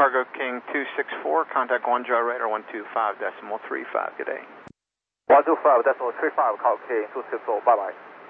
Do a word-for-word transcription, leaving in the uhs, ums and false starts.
Cargo King two six four, contact one jar radar one two five decimal three five, good day. one two five decimal three five, Cargo King two six four, bye bye.